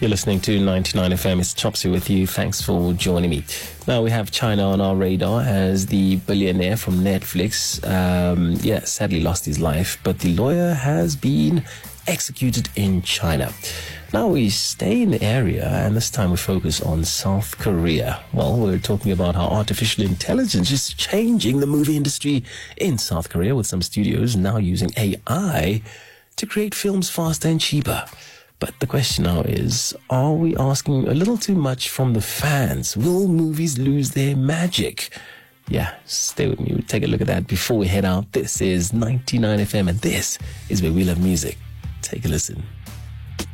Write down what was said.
You're listening to 99 FM. It's Chopsy with you. Thanks for joining me. Now we have China on our radar as the billionaire from Netflix, sadly lost his life, but the lawyer has been executed in China. Now we stay in the area, and this time we focus on South Korea. Well, we're talking about how artificial intelligence is changing the movie industry in South Korea, with some studios now using AI to create films faster and cheaper. But the question now is, are we asking a little too much from the fans? Will movies lose their magic? Yeah, stay with me. We'll take a look at that before we head out. This is 99 FM, and this is where we love music. Take a listen.